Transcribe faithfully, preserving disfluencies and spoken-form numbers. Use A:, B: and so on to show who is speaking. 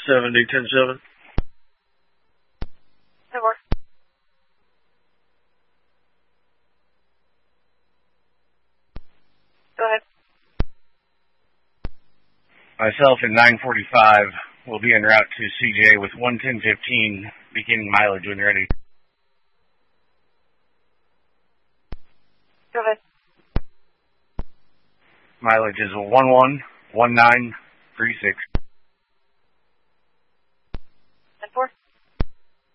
A: seventy, ten seven.
B: Four. Go ahead.
C: Myself in nine forty-five will be en route to C J with one ten fifteen, beginning mileage when ready.
B: Go ahead.
C: Mileage is one one one nine three six.